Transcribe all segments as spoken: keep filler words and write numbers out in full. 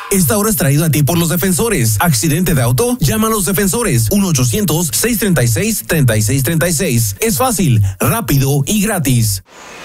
Esta hora es traído a ti por los defensores. ¿Accidente de auto? Llama a los defensores. uno ochocientos, seiscientos treinta y seis, treinta y seis treinta y seis. Es fácil, rápido y gratis.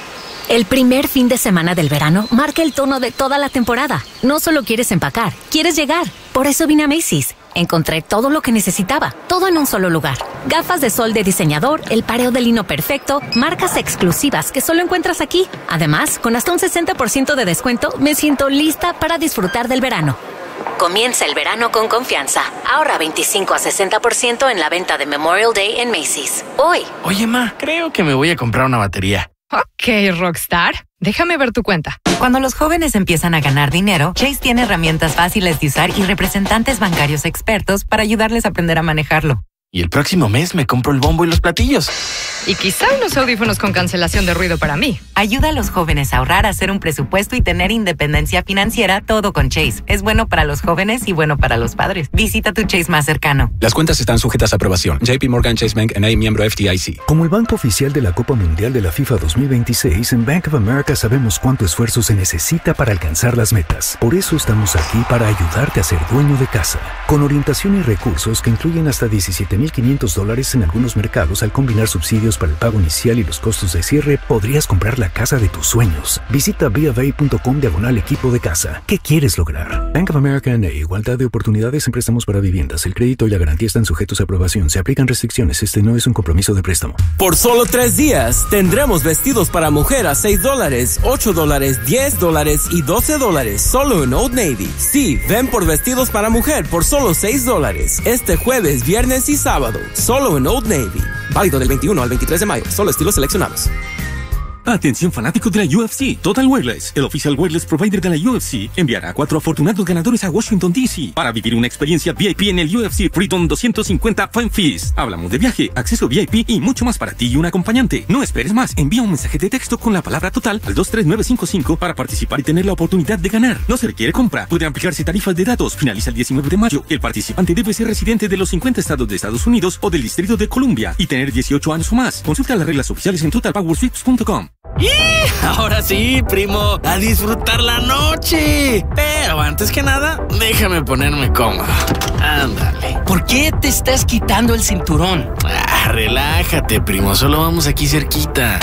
El primer fin de semana del verano marca el tono de toda la temporada. No solo quieres empacar, quieres llegar. Por eso vine a Macy's. Encontré todo lo que necesitaba, todo en un solo lugar. Gafas de sol de diseñador, el pareo de lino perfecto, marcas exclusivas que solo encuentras aquí. Además, con hasta un sesenta por ciento de descuento, me siento lista para disfrutar del verano. Comienza el verano con confianza. Ahorra veinticinco a sesenta por ciento en la venta de Memorial Day en Macy's. Hoy. Oye, ma, creo que me voy a comprar una batería. Ok, Rockstar. Déjame ver tu cuenta. Cuando los jóvenes empiezan a ganar dinero, Chase tiene herramientas fáciles de usar y representantes bancarios expertos para ayudarles a aprender a manejarlo. Y el próximo mes me compro el bombo y los platillos. Y quizá unos audífonos con cancelación de ruido para mí. Ayuda a los jóvenes a ahorrar, a hacer un presupuesto y tener independencia financiera, todo con Chase. Es bueno para los jóvenes y bueno para los padres. Visita tu Chase más cercano. Las cuentas están sujetas a aprobación. J P Morgan Chase Bank N A, miembro F D I C. Como el banco oficial de la Copa Mundial de la FIFA dos mil veintiséis, en Bank of America sabemos cuánto esfuerzo se necesita para alcanzar las metas. Por eso estamos aquí para ayudarte a ser dueño de casa. Con orientación y recursos que incluyen hasta diecisiete mil quinientos dólares en algunos mercados, al combinar subsidios para el pago inicial y los costos de cierre, podrías comprar la casa de tus sueños. Visita bofA.com diagonal equipo de casa. ¿Qué quieres lograr? Bank of America N A. Igualdad de oportunidades en préstamos para viviendas. El crédito y la garantía están sujetos a aprobación. Se aplican restricciones. Este no es un compromiso de préstamo. Por solo tres días tendremos vestidos para mujer a seis dólares, ocho dólares, diez dólares y doce dólares. Solo en Old Navy. Sí, ven por vestidos para mujer por solo seis dólares. Este jueves, viernes y sábado. Solo en Old Navy. Válido del veintiuno al veintitrés de mayo. Solo estilos seleccionados. Atención fanáticos de la U F C, Total Wireless, el oficial wireless provider de la U F C, enviará a cuatro afortunados ganadores a Washington, D C para vivir una experiencia V I P en el U F C Freedom doscientos cincuenta Fan Feast. Hablamos de viaje, acceso V I P y mucho más para ti y un acompañante. No esperes más, envía un mensaje de texto con la palabra Total al dos tres nueve cinco cinco para participar y tener la oportunidad de ganar. No se requiere compra, pueden aplicarse tarifas de datos, finaliza el diecinueve de mayo. El participante debe ser residente de los cincuenta estados de Estados Unidos o del Distrito de Columbia y tener dieciocho años o más. Consulta las reglas oficiales en total power sweeps punto com. ¡Y! Ahora sí, primo, a disfrutar la noche. Pero antes que nada, déjame ponerme cómodo. Ándale. ¿Por qué te estás quitando el cinturón? Ah, relájate, primo, solo vamos aquí cerquita.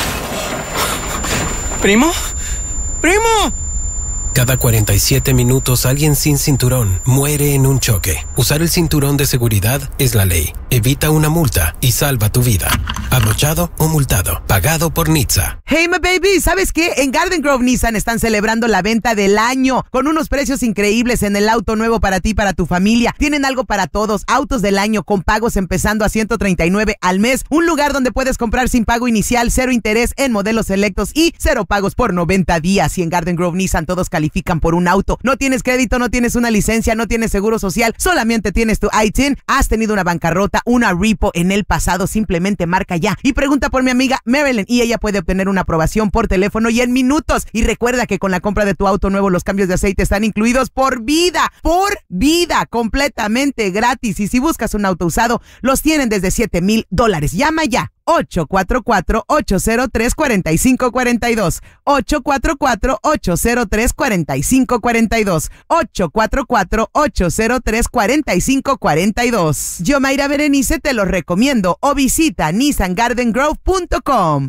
¿Primo? ¡Primo! Cada cuarenta y siete minutos alguien sin cinturón muere en un choque. Usar el cinturón de seguridad es la ley. Evita una multa y salva tu vida. Abrochado o multado. Pagado por N H T S A. Hey, my baby, ¿sabes qué? En Garden Grove Nissan están celebrando la venta del año con unos precios increíbles en el auto nuevo para ti y para tu familia. Tienen algo para todos. Autos del año con pagos empezando a ciento treinta y nueve al mes. Un lugar donde puedes comprar sin pago inicial, cero interés en modelos selectos y cero pagos por noventa días. Y en Garden Grove Nissan todos califican por un auto. No tienes crédito, no tienes una licencia, no tienes seguro social, solamente tienes tu I T I N. Has tenido una bancarrota, una repo en el pasado, simplemente marca ya y pregunta por mi amiga Marilyn y ella puede obtener una aprobación por teléfono y en minutos. Y recuerda que con la compra de tu auto nuevo los cambios de aceite están incluidos por vida, por vida, completamente gratis. Y si buscas un auto usado, los tienen desde siete mil dólares. Llama ya. ocho cuatro cuatro, ocho cero tres, cuatro cinco cuatro dos ocho cuatro cuatro, ocho cero tres, cuatro cinco cuatro dos ocho cuatro cuatro, ocho cero tres, cuatro cinco cuatro dos. Yo, Mayra Berenice, te los recomiendo o visita nissan garden grove punto com.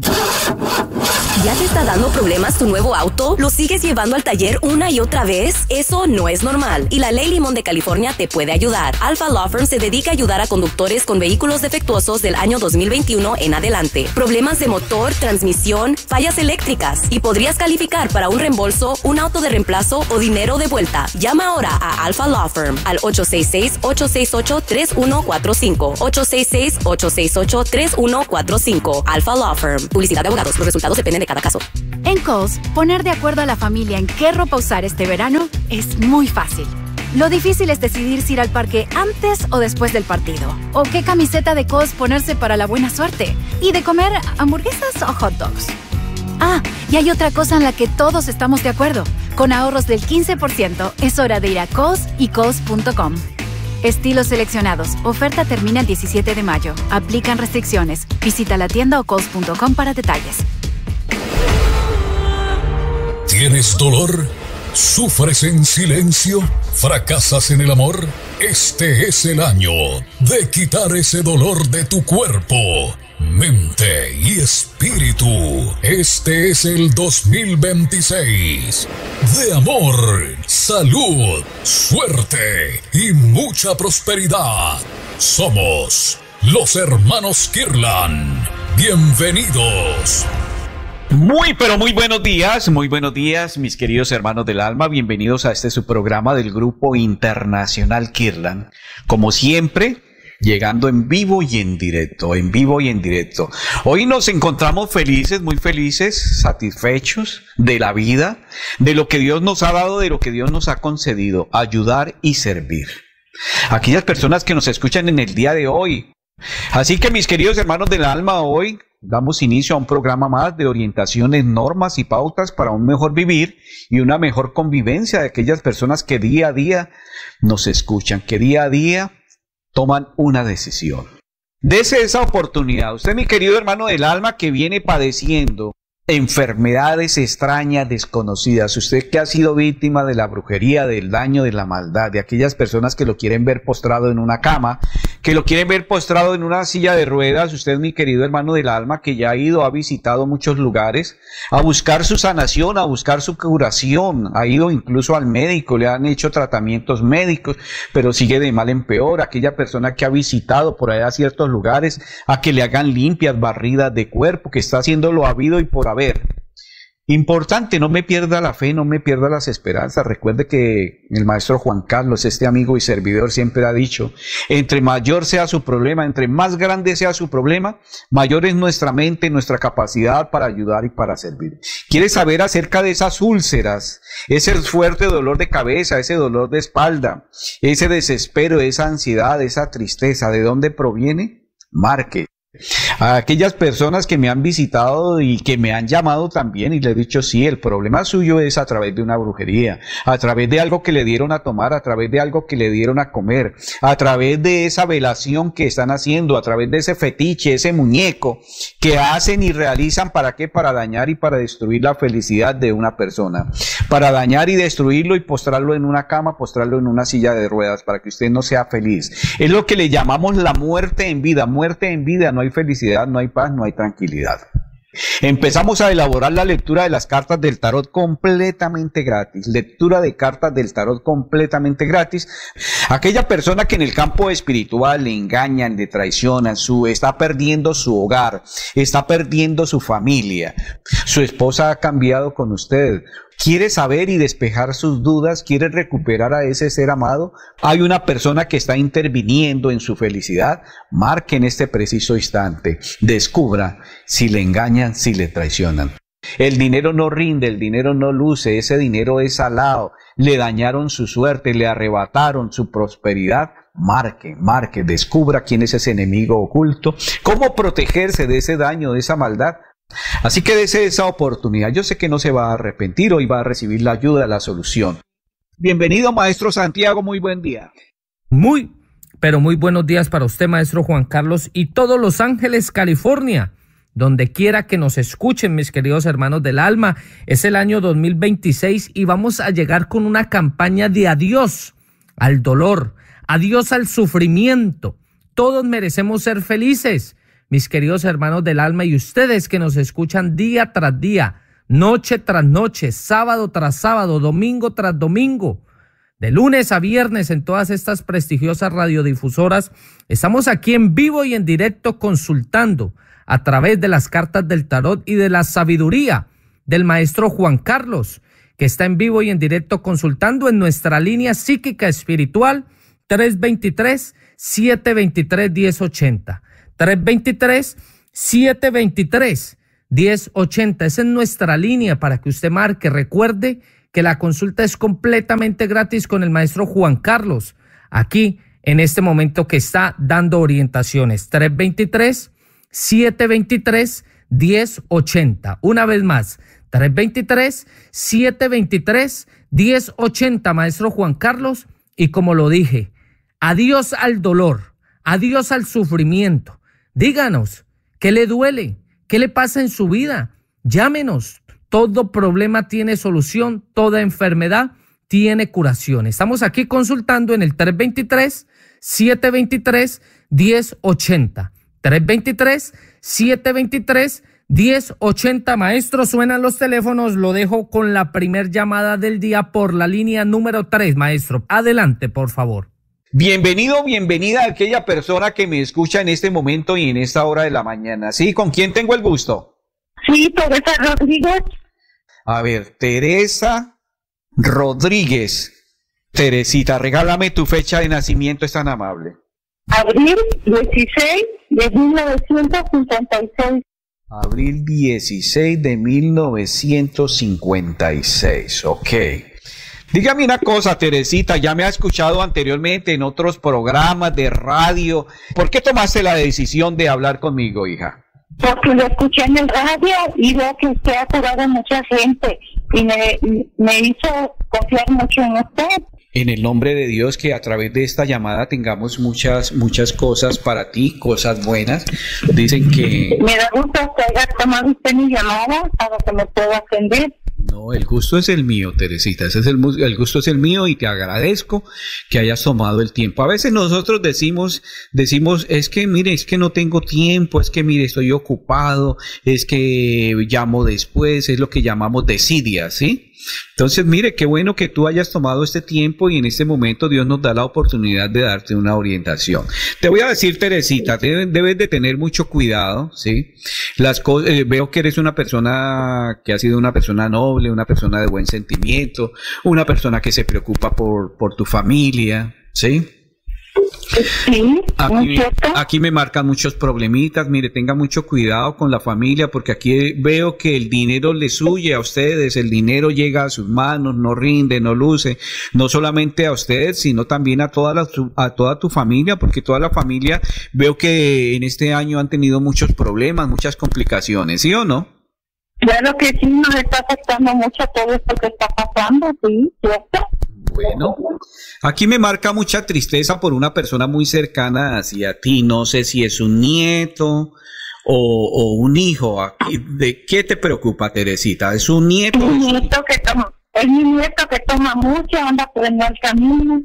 ¿Ya te está dando problemas tu nuevo auto? ¿Lo sigues llevando al taller una y otra vez? Eso no es normal y la Ley Limón de California te puede ayudar. Alpha Law Firm se dedica a ayudar a conductores con vehículos defectuosos del año dos mil veintiuno en adelante. Problemas de motor, transmisión, fallas eléctricas y podrías calificar para un reembolso, un auto de reemplazo o dinero de vuelta. Llama ahora a Alpha Law Firm al ocho seis seis, ocho seis ocho, tres uno cuatro cinco ocho seis seis, ocho seis ocho, tres uno cuatro cinco. Alpha Law Firm. Publicidad de abogados. Los resultados dependen de cada caso. En Kohl's, poner de acuerdo a la familia en qué ropa usar este verano es muy fácil. Lo difícil es decidir si ir al parque antes o después del partido. O qué camiseta de Kohl's ponerse para la buena suerte. Y de comer hamburguesas o hot dogs. Ah, y hay otra cosa en la que todos estamos de acuerdo. Con ahorros del quince por ciento, es hora de ir a Kohl's y Kohl's punto com. Estilos seleccionados. Oferta termina el diecisiete de mayo. Aplican restricciones. Visita la tienda o Kohl's punto com para detalles. ¿Tienes dolor? ¿Sufres en silencio? ¿Fracasas en el amor? Este es el año de quitar ese dolor de tu cuerpo, mente y espíritu. Este es el dos mil veintiséis de amor, salud, suerte y mucha prosperidad. Somos los hermanos Kirlan. Bienvenidos. Muy, pero muy buenos días, muy buenos días, mis queridos hermanos del alma. Bienvenidos a este su programa del Grupo Internacional Kirlan. Como siempre, llegando en vivo y en directo, en vivo y en directo. Hoy nos encontramos felices, muy felices, satisfechos de la vida, de lo que Dios nos ha dado, de lo que Dios nos ha concedido, ayudar y servir. Aquellas personas que nos escuchan en el día de hoy. Así que, mis queridos hermanos del alma, hoy damos inicio a un programa más de orientaciones, normas y pautas para un mejor vivir y una mejor convivencia de aquellas personas que día a día nos escuchan, que día a día toman una decisión. Dese esa oportunidad. Usted, mi querido hermano del alma, que viene padeciendo enfermedades extrañas, desconocidas, usted que ha sido víctima de la brujería, del daño, de la maldad, de aquellas personas que lo quieren ver postrado en una cama, que lo quieren ver postrado en una silla de ruedas, usted, mi querido hermano del alma, que ya ha ido, ha visitado muchos lugares a buscar su sanación, a buscar su curación, ha ido incluso al médico, le han hecho tratamientos médicos, pero sigue de mal en peor. Aquella persona que ha visitado por allá ciertos lugares a que le hagan limpias, barridas de cuerpo, que está haciendo lo habido y por haber. Importante, no me pierda la fe, no me pierda las esperanzas. Recuerde que el maestro Juan Carlos, este amigo y servidor, siempre ha dicho, entre mayor sea su problema, entre más grande sea su problema, mayor es nuestra mente, nuestra capacidad para ayudar y para servir. ¿Quiere saber acerca de esas úlceras, ese fuerte dolor de cabeza, ese dolor de espalda, ese desespero, esa ansiedad, esa tristeza? ¿De dónde proviene? Marque. A aquellas personas que me han visitado y que me han llamado también y le he dicho, sí, el problema suyo es a través de una brujería, a través de algo que le dieron a tomar, a través de algo que le dieron a comer, a través de esa velación que están haciendo, a través de ese fetiche, ese muñeco que hacen y realizan. ¿Para qué? Para dañar y para destruir la felicidad de una persona, para dañar y destruirlo y postrarlo en una cama, postrarlo en una silla de ruedas para que usted no sea feliz. Es lo que le llamamos la muerte en vida. Muerte en vida, no hay felicidad, no hay paz, no hay tranquilidad. Empezamos a elaborar la lectura de las cartas del tarot completamente gratis. Lectura de cartas del tarot completamente gratis. Aquella persona que en el campo espiritual le engañan, le traicionan, su, está perdiendo su hogar, está perdiendo su familia. Su esposa ha cambiado con usted. ¿Quiere saber y despejar sus dudas? ¿Quiere recuperar a ese ser amado? Hay una persona que está interviniendo en su felicidad. Marque en este preciso instante. Descubra si le engañan, si le traicionan. El dinero no rinde, el dinero no luce, ese dinero es salado. Le dañaron su suerte, le arrebataron su prosperidad. Marque, marque, descubra quién es ese enemigo oculto. ¿Cómo protegerse de ese daño, de esa maldad? Así que desee esa oportunidad. Yo sé que no se va a arrepentir, hoy va a recibir la ayuda, la solución. Bienvenido, maestro Santiago, muy buen día. Muy, pero muy buenos días para usted, maestro Juan Carlos, y todos Los Ángeles, California, donde quiera que nos escuchen, mis queridos hermanos del alma. Es el año dos mil veintiséis y vamos a llegar con una campaña de adiós al dolor, adiós al sufrimiento. Todos merecemos ser felices, mis queridos hermanos del alma, y ustedes que nos escuchan día tras día, noche tras noche, sábado tras sábado, domingo tras domingo, de lunes a viernes en todas estas prestigiosas radiodifusoras. Estamos aquí en vivo y en directo consultando a través de las cartas del tarot y de la sabiduría del maestro Juan Carlos, que está en vivo y en directo consultando en nuestra línea psíquica espiritual tres dos tres, siete dos tres, uno cero ocho cero. tres dos tres, siete dos tres, uno cero ocho cero. Esa es nuestra línea para que usted marque. Recuerde que la consulta es completamente gratis con el maestro Juan Carlos, aquí en este momento que está dando orientaciones. tres dos tres, siete dos tres, uno cero ocho cero. Una vez más, tres dos tres, siete dos tres, uno cero ocho cero, maestro Juan Carlos. Y como lo dije, adiós al dolor, adiós al sufrimiento. Díganos, ¿qué le duele? ¿Qué le pasa en su vida? Llámenos. todo problema tiene solución, toda enfermedad tiene curación. Estamos aquí consultando en el tres dos tres, siete dos tres, uno cero ocho cero. tres dos tres, siete dos tres, uno cero ocho cero. Maestro, suenan los teléfonos. Lo dejo con la primer llamada del día por la línea número tres, maestro. Adelante, por favor. Bienvenido, bienvenida a aquella persona que me escucha en este momento y en esta hora de la mañana. ¿Sí? ¿Con quién tengo el gusto? Sí, Teresa Rodríguez. A ver, Teresa Rodríguez. Teresita, regálame tu fecha de nacimiento, es tan amable. Abril dieciséis de mil novecientos cincuenta y seis. Abril dieciséis de mil novecientos cincuenta y seis, ok. Dígame una cosa, Teresita, ya me ha escuchado anteriormente en otros programas de radio. ¿Por qué tomaste la decisión de hablar conmigo, hija? Porque lo escuché en el radio y veo que usted ha curado a mucha gente y me, me hizo confiar mucho en usted. En el nombre de Dios, que a través de esta llamada tengamos muchas, muchas cosas para ti, cosas buenas. Dicen que... Me da gusto que haya tomado usted mi llamada para que me pueda atender. No, el gusto es el mío, Teresita, ese es el, el gusto es el mío y te agradezco que hayas tomado el tiempo. A veces nosotros decimos, decimos, es que mire, es que no tengo tiempo, es que mire, estoy ocupado, es que llamo después, es lo que llamamos desidia, ¿sí? Entonces, mire, qué bueno que tú hayas tomado este tiempo y en este momento Dios nos da la oportunidad de darte una orientación. Te voy a decir, Teresita, debes, debes de tener mucho cuidado, ¿sí? Las cosas, eh, veo que eres una persona que ha sido una persona noble, una persona de buen sentimiento, una persona que se preocupa por, por tu familia, ¿sí? Sí, aquí, aquí me marcan muchos problemitas. Mire, tenga mucho cuidado con la familia porque aquí veo que el dinero les huye a ustedes, el dinero llega a sus manos, no rinde, no luce, no solamente a ustedes, sino también a toda, la, a toda tu familia, porque toda la familia veo que en este año han tenido muchos problemas, muchas complicaciones, ¿sí o no? Claro que sí, nos está afectando mucho todo esto que está pasando, sí, ¿cierto? Bueno, aquí me marca mucha tristeza por una persona muy cercana hacia ti. No sé si es un nieto o, o un hijo. ¿De qué te preocupa, Teresita? ¿Es un nieto? Mi nieto que toma, es mi nieto que toma mucho, anda por el mal camino.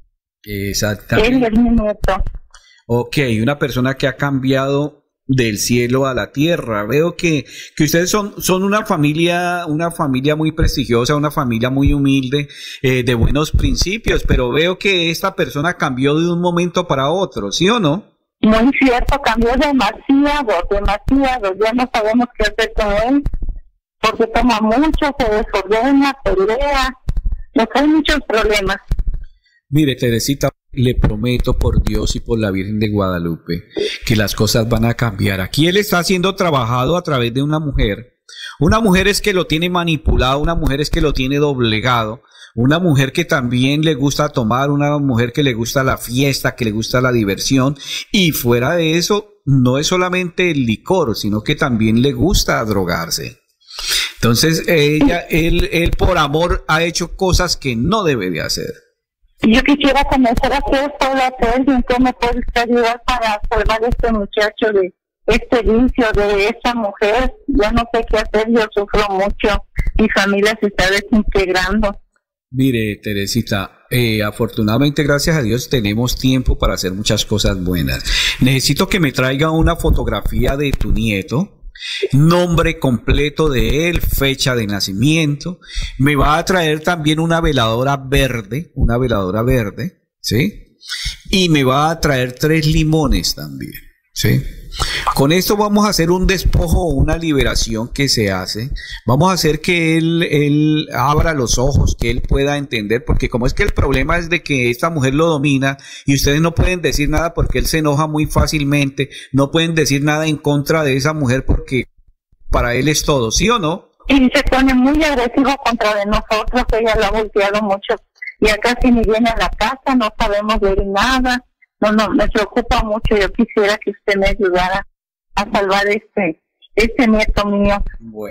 Exactamente. Él es mi nieto. Ok, una persona que ha cambiado del cielo a la tierra. Veo que, que ustedes son, son una familia, una familia muy prestigiosa, una familia muy humilde, eh, de buenos principios, pero veo que esta persona cambió de un momento para otro, ¿sí o no? Muy cierto, cambió demasiado, demasiado. Ya no sabemos qué hacer con él, porque toma mucho, se desordena, pelea, nos hay muchos problemas. Mire, Teresita, le prometo por Dios y por la Virgen de Guadalupe que las cosas van a cambiar. Aquí él está siendo trabajado a través de una mujer. Una mujer es que lo tiene manipulado, una mujer es que lo tiene doblegado, una mujer que también le gusta tomar, una mujer que le gusta la fiesta, que le gusta la diversión, y fuera de eso no es solamente el licor, sino que también le gusta drogarse. Entonces ella, él, él por amor ha hecho cosas que no debe de hacer. Yo quisiera comenzar a hacer todo hacer y cómo me puede ayudar para salvar a este muchacho de este vicio, de esa mujer. Yo no sé qué hacer, yo sufro mucho, mi familia se está desintegrando. Mire, Teresita, eh, afortunadamente, gracias a Dios, tenemos tiempo para hacer muchas cosas buenas. Necesito que me traiga una fotografía de tu nieto, nombre completo de él, fecha de nacimiento. Me va a traer también una veladora verde, una veladora verde, ¿sí? Y me va a traer tres limones también, ¿sí? Con esto vamos a hacer un despojo o una liberación que se hace. Vamos a hacer que él, él abra los ojos, que él pueda entender, porque como es que el problema es de que esta mujer lo domina y ustedes no pueden decir nada porque él se enoja muy fácilmente, no pueden decir nada en contra de esa mujer porque para él es todo, ¿sí o no? Y se pone muy agresivo contra de nosotros, ella lo ha volteado mucho. Ya casi ni viene a la casa, no sabemos ver nada. No, no, me preocupa mucho. Yo quisiera que usted me ayudara a salvar este, este nieto mío. Bueno,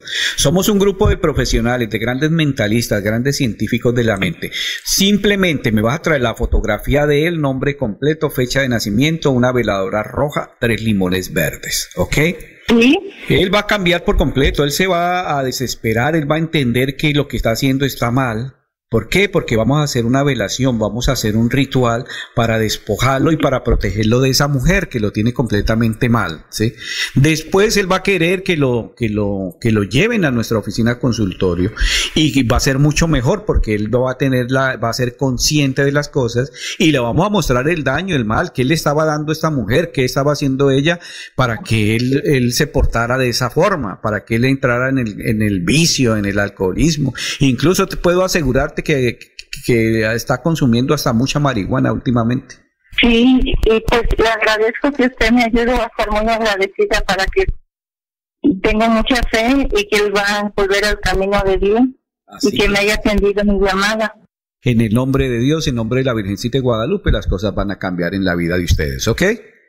Somos un grupo de profesionales, de grandes mentalistas, grandes científicos de la mente. Simplemente me vas a traer la fotografía de él, nombre completo, fecha de nacimiento, una veladora roja, tres limones verdes, ¿ok? Sí. Él va a cambiar por completo, él se va a desesperar, él va a entender que lo que está haciendo está mal. ¿Por qué? Porque vamos a hacer una velación, vamos a hacer un ritual para despojarlo y para protegerlo de esa mujer que lo tiene completamente mal, ¿sí? Después él va a querer que lo, que lo, que lo lleven a nuestra oficina consultorio y va a ser mucho mejor porque él va a tener la, va a ser consciente de las cosas y le vamos a mostrar el daño, el mal que él le estaba dando a esta mujer, qué estaba haciendo ella para que él, él se portara de esa forma, para que él entrara en el, en el vicio, en el alcoholismo. Incluso te puedo asegurarte Que, que está consumiendo hasta mucha marihuana últimamente. Sí, y pues le agradezco que usted me ayude, a estar muy agradecida para que tenga mucha fe y que él va a volver al camino de Dios. Así y que me haya atendido mi llamada. En el nombre de Dios, en nombre de la Virgencita de Guadalupe, las cosas van a cambiar en la vida de ustedes, ¿ok?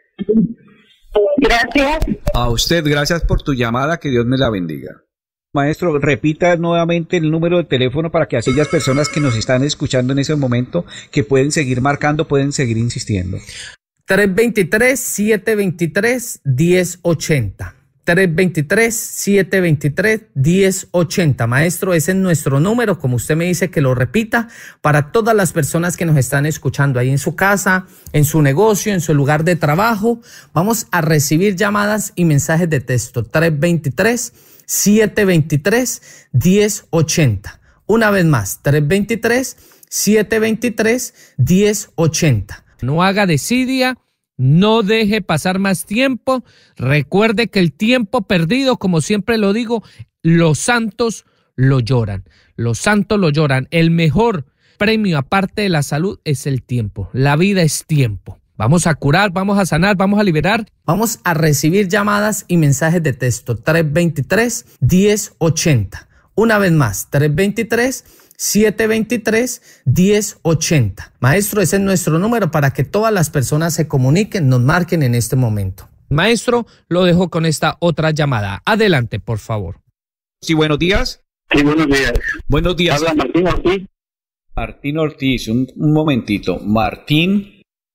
Gracias. A usted, gracias por tu llamada, que Dios me la bendiga. Maestro, repita nuevamente el número de teléfono para que aquellas personas que nos están escuchando en ese momento, que pueden seguir marcando, pueden seguir insistiendo. tres dos tres, siete dos tres, uno cero ocho cero. tres dos tres, siete dos tres, uno cero ocho cero. Maestro, ese es nuestro número, como usted me dice que lo repita, para todas las personas que nos están escuchando ahí en su casa, en su negocio, en su lugar de trabajo. Vamos a recibir llamadas y mensajes de texto. tres dos tres, siete dos tres, uno cero ocho cero. Una vez más, tres dos tres, siete dos tres, uno cero ocho cero. No haga desidia, no deje pasar más tiempo. Recuerde que el tiempo perdido, como siempre lo digo, los santos lo lloran. Los santos lo lloran. El mejor premio, aparte de la salud, es el tiempo. La vida es tiempo. Vamos a curar, vamos a sanar, vamos a liberar. Vamos a recibir llamadas y mensajes de texto. tres dos tres, uno cero ocho cero. Una vez más, tres dos tres, siete dos tres, uno cero ocho cero. Maestro, ese es nuestro número para que todas las personas se comuniquen, nos marquen en este momento. Maestro, lo dejo con esta otra llamada. Adelante, por favor. Sí, buenos días. Sí, buenos días. Buenos días. Habla Martín Ortiz. Martín Ortiz, un, un momentito. Martín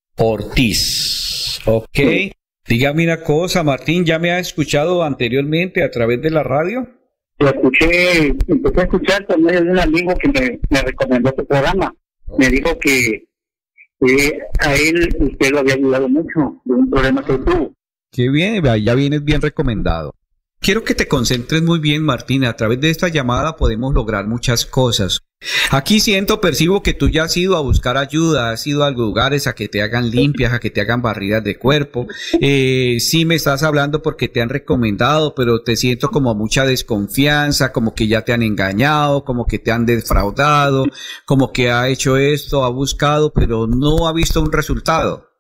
Ortiz, ok. Sí. Dígame una cosa, Martín, ¿ya me ha escuchado anteriormente a través de la radio? Lo escuché, empecé a escuchar por medio de un amigo que me, me recomendó tu programa. Me dijo que eh, a él usted lo había ayudado mucho de un problema que tuvo. Qué bien, ya vienes bien recomendado. Quiero que te concentres muy bien, Martín. A través de esta llamada podemos lograr muchas cosas. Aquí siento, percibo que tú ya has ido a buscar ayuda, has ido a lugares a que te hagan limpias, a que te hagan barridas de cuerpo. Eh, sí me estás hablando porque te han recomendado, pero te siento como mucha desconfianza, como que ya te han engañado, como que te han defraudado, como que ha hecho esto, ha buscado, pero no ha visto un resultado.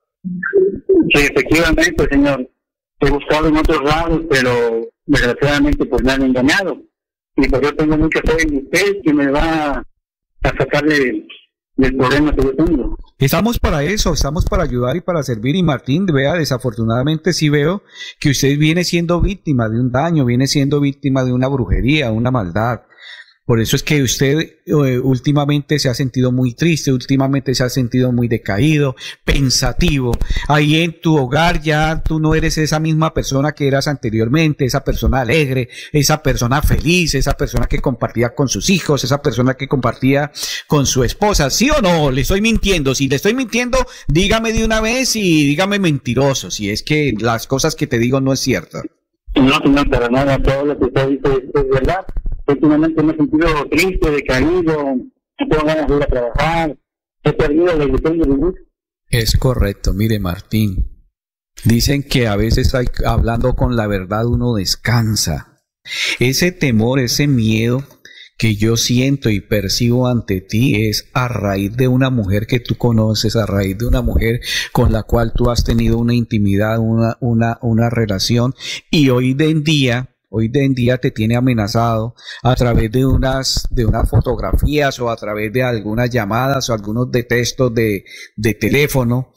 Sí, efectivamente, señor. He buscado en otros lados, pero desgraciadamente pues me han engañado. Y pues yo tengo mucha fe en usted que me va a sacar del, del problema que yo tengo. Estamos para eso, estamos para ayudar y para servir. Y Martín, vea, desafortunadamente sí veo que usted viene siendo víctima de un daño, viene siendo víctima de una brujería, una maldad. Por eso es que usted eh, últimamente se ha sentido muy triste, últimamente se ha sentido muy decaído, pensativo. Ahí en tu hogar ya tú no eres esa misma persona que eras anteriormente, esa persona alegre, esa persona feliz, esa persona que compartía con sus hijos, esa persona que compartía con su esposa. ¿Sí o no? Le estoy mintiendo. Si le estoy mintiendo, dígame de una vez y dígame mentiroso, si es que las cosas que te digo no es cierto. No, no, para nada, todo lo que usted dice es, es verdad. Últimamente me he sentido triste, decaído, no tengo ganas de ir a trabajar, he perdido la ilusión de vivir. Es correcto, mire Martín, dicen que a veces hay, hablando con la verdad uno descansa. Ese temor, ese miedo que yo siento y percibo ante ti es a raíz de una mujer que tú conoces, a raíz de una mujer con la cual tú has tenido una intimidad, una, una, una relación, y hoy en día Hoy en día te tiene amenazado a través de unas, de unas fotografías o a través de algunas llamadas o algunos de textos de, de teléfono.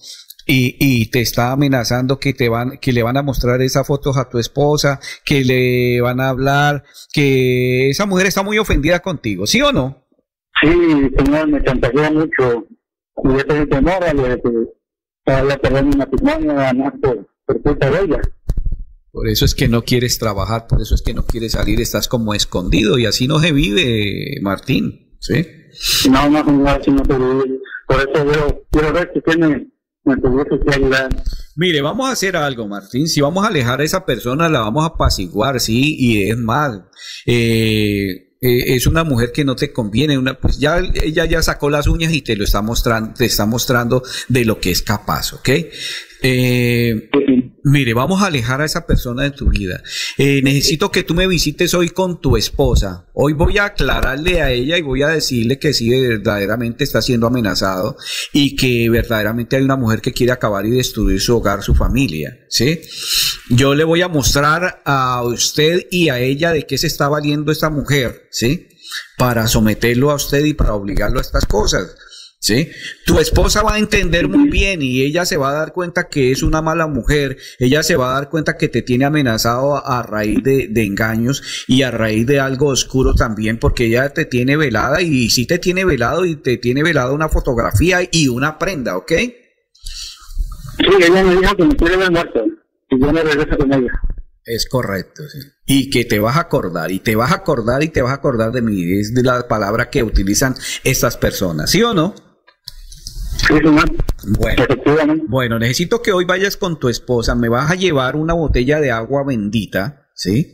y, y te está amenazando que te van, que le van a mostrar esas fotos a tu esposa, que le van a hablar, que esa mujer está muy ofendida contigo, ¿sí o no? Sí, señor, me chantajea mucho. Y yo tengo temor a lo de que vaya a perder mi matrimonio, además por, por culpa de ella. Por eso es que no quieres trabajar, por eso es que no quieres salir, estás como escondido y así no se vive, Martín, ¿sí? No, no, no, así no se vive. Por eso yo quiero ver si tiene, me tuviese que ayudar. Mire, vamos a hacer algo, Martín. Si vamos a alejar a esa persona, la vamos a apaciguar, sí, y es más, eh, eh, es una mujer que no te conviene, una, pues ya ella ya sacó las uñas y te lo está mostrando, te está mostrando de lo que es capaz, ¿ok? Eh, mire, vamos a alejar a esa persona de tu vida. Eh, necesito que tú me visites hoy con tu esposa. Hoy voy a aclararle a ella y voy a decirle que sí, verdaderamente está siendo amenazado y que verdaderamente hay una mujer que quiere acabar y destruir su hogar, su familia, ¿sí? Yo le voy a mostrar a usted y a ella de qué se está valiendo esta mujer, ¿sí? Para someterlo a usted y para obligarlo a estas cosas. ¿Sí? Tu esposa va a entender muy bien y ella se va a dar cuenta que es una mala mujer, ella se va a dar cuenta que te tiene amenazado a, a raíz de, de engaños y a raíz de algo oscuro también, porque ella te tiene velada y sí te tiene velado y te tiene velado una fotografía y una prenda, ¿ok? Sí, ella me dijo que me quiere ver muerto y yo me regreso con ella. Es correcto, sí. Y que te vas a acordar, y te vas a acordar y te vas a acordar de mí, es de la palabra que utilizan estas personas, ¿sí o no? Bueno, bueno, necesito que hoy vayas con tu esposa, me vas a llevar una botella de agua bendita, ¿sí?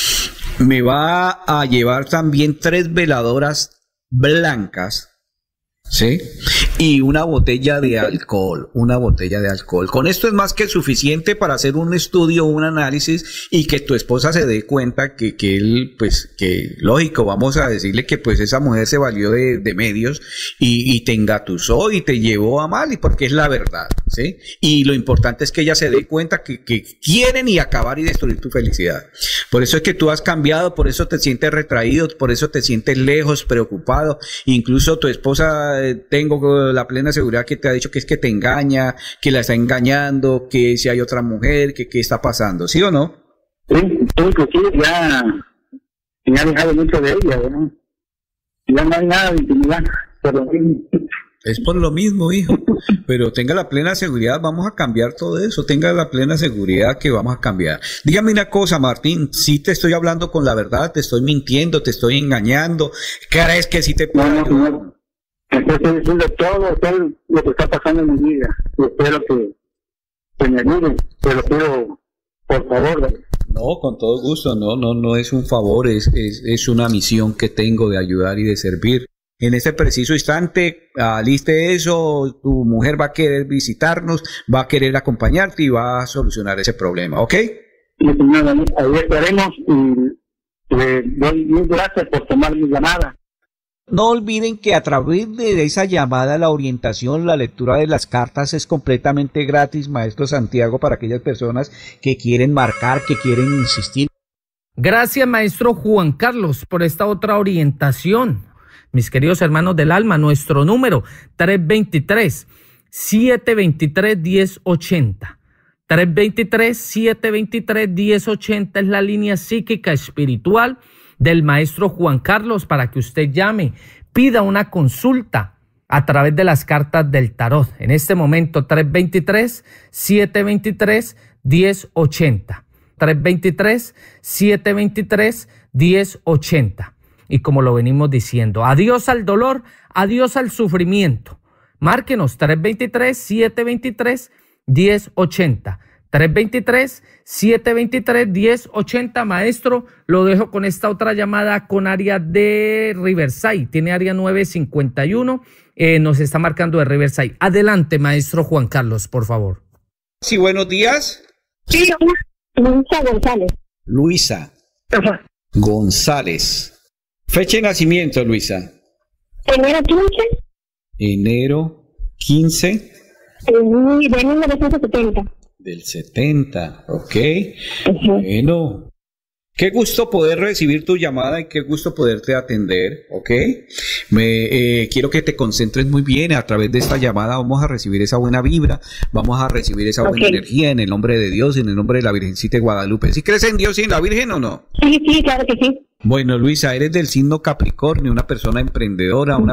Me va a llevar también tres veladoras blancas, ¿sí? Y una botella de alcohol, una botella de alcohol. Con esto es más que suficiente para hacer un estudio, un análisis y que tu esposa se dé cuenta que, que él, pues, que lógico, vamos a decirle que pues esa mujer se valió de, de medios y, y te engatusó y te llevó a mal y porque es la verdad, ¿sí? Y lo importante es que ella se dé cuenta que, que quieren y acabar y destruir tu felicidad. Por eso es que tú has cambiado, por eso te sientes retraído, por eso te sientes lejos, preocupado. Incluso tu esposa, eh, tengo la plena seguridad que te ha dicho que es que te engaña, que la está engañando, que si hay otra mujer, que qué está pasando, ¿sí o no? Sí, inclusive ya me ha dejado mucho de ella, ¿no? Ya no hay nada de intimidad, pero es por lo mismo, hijo, pero tenga la plena seguridad, vamos a cambiar todo eso, tenga la plena seguridad que vamos a cambiar. Dígame una cosa, Martín, si te estoy hablando con la verdad, te estoy mintiendo, te estoy engañando, ¿crees que si te puedo no, no, no. Estoy diciendo todo, todo lo que está pasando en mi vida. Y espero que, que me ayuden, pero quiero, por favor. No, con todo gusto, no, no, no es un favor, es, es, es una misión que tengo de ayudar y de servir. En este preciso instante, aliste eso, tu mujer va a querer visitarnos, va a querer acompañarte y va a solucionar ese problema, ¿ok? Sí, señora, ahí estaremos y le doy mil gracias por tomar mi llamada. No olviden que a través de esa llamada la orientación, la lectura de las cartas es completamente gratis, Maestro Santiago, para aquellas personas que quieren marcar, que quieren insistir. Gracias, Maestro Juan Carlos, por esta otra orientación. Mis queridos hermanos del alma, nuestro número tres dos tres, siete dos tres, uno cero ocho cero. tres dos tres, siete dos tres, uno cero ocho cero es la línea psíquica espiritual del Maestro Juan Carlos para que usted llame, pida una consulta a través de las cartas del tarot. En este momento, tres dos tres, siete dos tres, uno cero ocho cero. tres dos tres, siete dos tres, uno cero ocho cero. Y como lo venimos diciendo, adiós al dolor, adiós al sufrimiento. Márquenos tres dos tres, siete dos tres, uno cero ocho cero. tres dos tres, siete dos tres, uno cero ocho cero. Maestro, lo dejo con esta otra llamada con área de Riverside. Tiene área nueve cincuenta y uno. Eh, nos está marcando de Riverside. Adelante, Maestro Juan Carlos, por favor. Sí, buenos días. Sí, Luisa González. Luisa Ajá. González. Fecha de nacimiento, Luisa. Enero quince. Enero quince. De mil novecientos setenta. Del setenta, ok. Uh-huh. Bueno. Qué gusto poder recibir tu llamada y qué gusto poderte atender, ¿ok? Me, eh, quiero que te concentres muy bien. A través de esta llamada vamos a recibir esa buena vibra, vamos a recibir esa buena Ok. energía en el nombre de Dios y en el nombre de la Virgencita de Guadalupe. ¿Sí crees en Dios y en la Virgen o no? Sí, sí, claro que sí. Bueno, Luisa, eres del signo Capricornio, una persona emprendedora, una